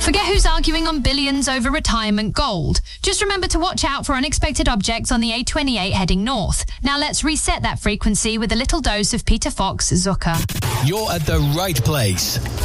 Forget who's arguing on billions over retirement gold. Just remember to watch out for unexpected objects on the A28 heading north. Now let's reset that frequency with a little dose of Peter Fox Zucker. You're at the right place.